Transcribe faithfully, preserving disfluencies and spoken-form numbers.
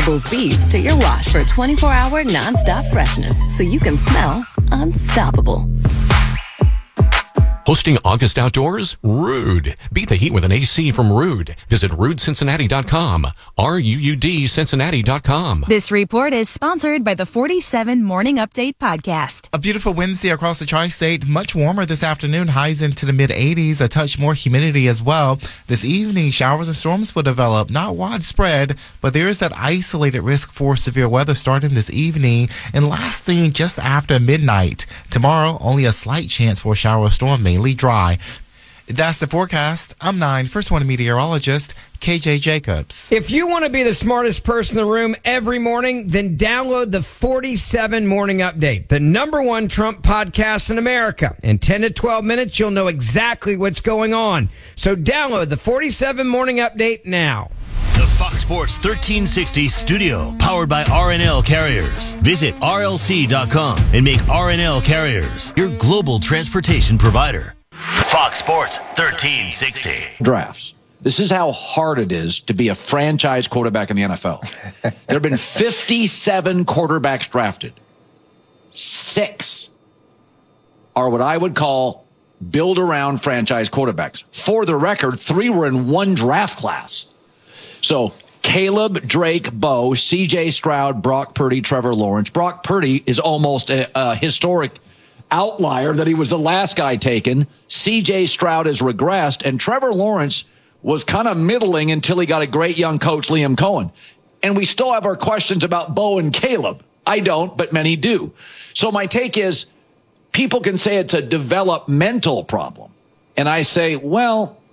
Unstoppable's beads to your wash for twenty-four hour nonstop freshness so you can smell unstoppable. Hosting August Outdoors? Ruud. Beat the heat with an A C from Ruud. Visit ruud cincinnati dot com. R U U D Cincinnati dot com. This report is sponsored by the forty-seven Morning Update podcast. A beautiful Wednesday across the tri-state. Much warmer this afternoon. Highs into the mid eighties. A touch more humidity as well. This evening, showers and storms will develop. Not widespread, but there is that isolated risk for severe weather starting this evening. And last thing, just after midnight. Tomorrow, only a slight chance for a shower or storm, mainly dry. That's the forecast. I'm nine First One meteorologist K J Jacobs. If you want to be the smartest person in the room every morning, then download the forty-seven Morning Update, the number one Trump podcast in America. In ten to twelve minutes, you'll know exactly what's going on. So download the forty-seven Morning Update now. The Fox Sports thirteen sixty studio, powered by R and L Carriers. Visit R L C dot com and make R and L Carriers your global transportation provider. Fox Sports thirteen sixty. Drafts. This is how hard it is to be a franchise quarterback in the N F L. There have been fifty-seven quarterbacks drafted. Six are what I would call build-around franchise quarterbacks. For the record, three were in one draft class. So Caleb, Drake, Bo, C J Stroud, Brock Purdy, Trevor Lawrence. Brock Purdy is almost a, a historic outlier that he was the last guy taken. C J Stroud has regressed, and Trevor Lawrence was kind of middling until he got a great young coach, Liam Cohen. And we still have our questions about Bo and Caleb. I don't, but many do. So my take is people can say it's a developmental problem. And I say, well,